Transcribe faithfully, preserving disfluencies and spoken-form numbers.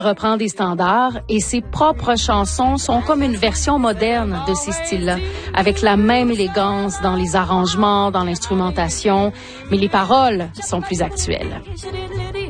reprend des standards et ses propres chansons sont comme une version moderne de ces styles-là, avec la même élégance dans les arrangements, dans l'instrumentation, mais les paroles sont plus actuelles.